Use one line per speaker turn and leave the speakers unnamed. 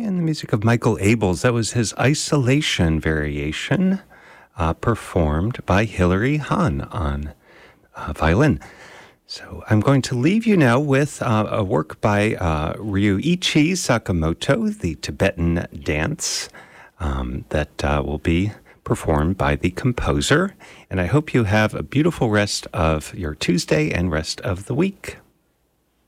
And the music of Michael Abels, that was his Isolation variation, performed by Hilary Hahn on violin. So I'm going to leave you now with a work by Ryuichi Sakamoto, the Tibetan dance, that will be performed by the composer. And I hope you have a beautiful rest of your Tuesday and rest of the week.